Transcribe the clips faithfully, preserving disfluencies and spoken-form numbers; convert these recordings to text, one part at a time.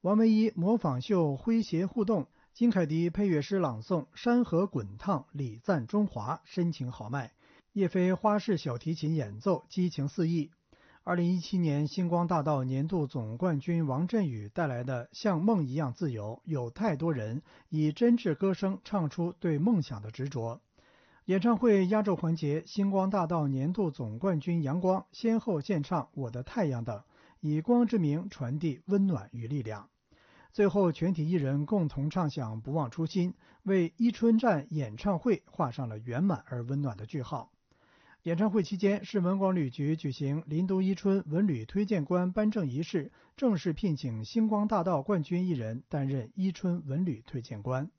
王唯一模仿秀诙谐互动，金凯迪配乐诗朗诵《山河滚烫》，礼赞中华，深情豪迈。叶飞花式小提琴演奏，激情四溢。二零一七年星光大道年度总冠军王振宇带来的《像梦一样自由》，有太多人以真挚歌声唱出对梦想的执着。演唱会压轴环节，星光大道年度总冠军阳光先后献唱《我的太阳》等，以光之名传递温暖与力量。最后，全体艺人共同唱响《不忘初心》，为伊春站演唱会画上了圆满而温暖的句号。演唱会期间，市文广旅局举行林都伊春文旅推荐官颁证仪式，正式聘请星光大道冠军艺人担任伊春文旅推荐官。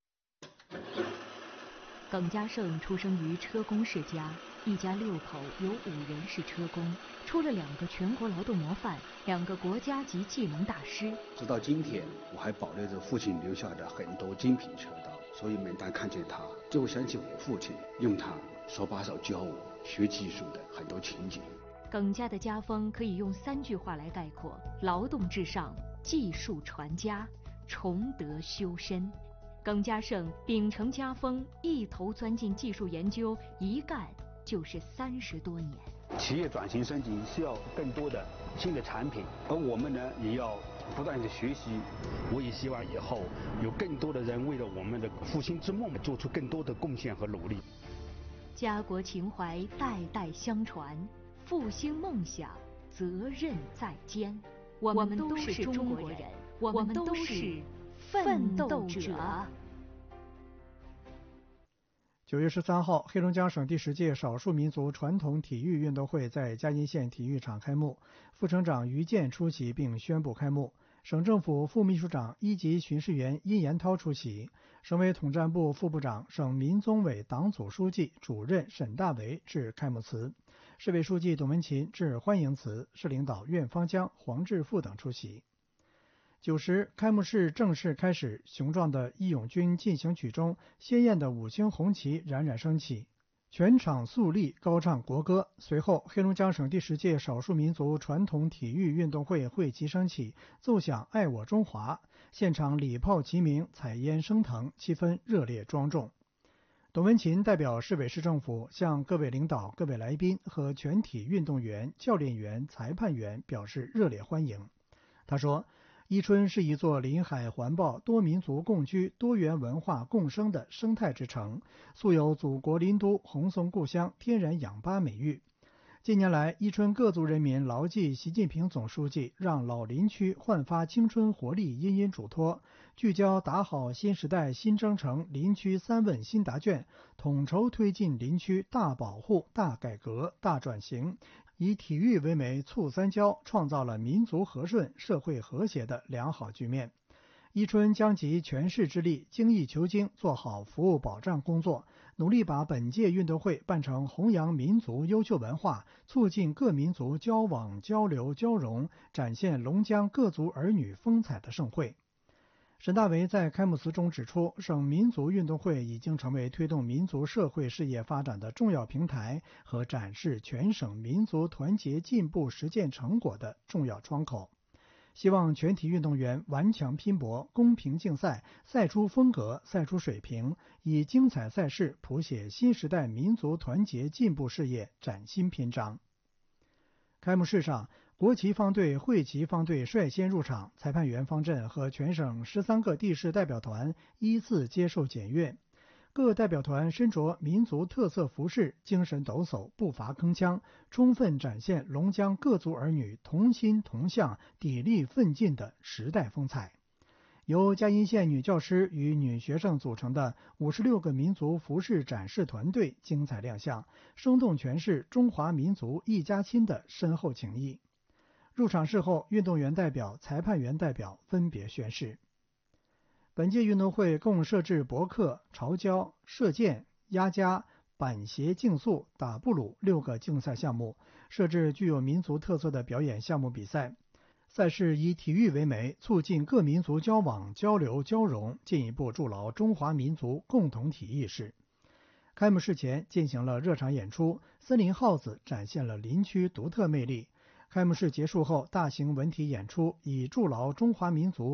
耿家胜出生于车工世家，一家六口有五人是车工，出了两个全国劳动模范，两个国家级技能大师。 直到今天，我还保留着父亲留下的很多精品车刀，所以每当看见他，就会想起我父亲用他手把手教我学技术的很多情景。 耿家的家风可以用三句话来概括：劳动至上，技术传家，崇德修身。耿家胜秉承家风，一头钻进技术研究，一干就是三十多年。 企业转型升级需要更多的新的产品，而我们呢也要不断的学习。我也希望以后有更多的人为了我们的复兴之梦做出更多的贡献和努力。 家国情怀代代相传，复兴梦想责任在肩。我们都是中国人，我们都是奋斗者。 九月十三号，黑龙江省第十届少数民族传统体育运动会在嘉荫县体育场开幕，副省长于健出席并宣布开幕。省政府副秘书长、一级巡视员殷延涛出席，省委统战部副部长、省民宗委党组书记、主任沈大为致开幕词，市委书记董文勤致欢迎词，市领导苑方江、黄志富等出席。九时，开幕式正式开始，雄壮的义勇军进行曲中，鲜艳的五星红旗冉冉升起，全场肃立高唱国歌。随后，黑龙江省第十届少数民族传统体育运动会会旗升起，奏响爱我中华，现场礼炮齐鸣，彩烟升腾，气氛热烈庄重。董文勤代表市委市政府向各位领导、各位来宾和全体运动员、教练员、裁判员表示热烈欢迎。他说，伊春是一座临海环抱、多民族共居、多元文化共生的生态之城，素有祖国林都、红松故乡、天然氧吧美誉。近年来，伊春各族人民牢记习近平总书记让老林区焕发青春活力殷殷嘱托，聚焦打好新时代新征程林区三问新答卷，统筹推进林区大保护、大改革、大转型，以体育为媒促三交，创造了民族和顺、社会和谐的良好局面。伊春将集全市之力，精益求精，做好服务保障工作，努力把本届运动会办成弘扬民族优秀文化、促进各民族交往交流交融、展现龙江各族儿女风采的盛会。沈大为在开幕词中指出，省民族运动会已经成为推动民族社会事业发展的重要平台和展示全省民族团结进步实践成果的重要窗口。希望全体运动员顽强拼搏，公平竞赛，赛出风格，赛出水平，以精彩赛事谱写新时代民族团结进步事业崭新篇章。开幕式上，国旗方队、会旗方队率先入场，裁判员方阵和全省十三个地市代表团依次接受检阅。各代表团身着民族特色服饰，精神抖擞，步伐铿锵，充分展现龙江各族儿女同心同向、砥砺奋进的时代风采。由嘉荫县女教师与女学生组成的五十六个民族服饰展示团队精彩亮相，生动诠释中华民族一家亲的深厚情谊。入场式后，运动员代表、裁判员代表分别宣誓。本届运动会共设置驳壳、潮礁、射箭、压夹、板鞋竞速、打布鲁六个竞赛项目，设置具有民族特色的表演项目比赛。赛事以体育为媒，促进各民族交往、交流、交融，进一步筑牢中华民族共同体意识。开幕式前进行了热场演出，森林号子展现了林区独特魅力。开幕式结束后，大型文体演出以筑牢中华民族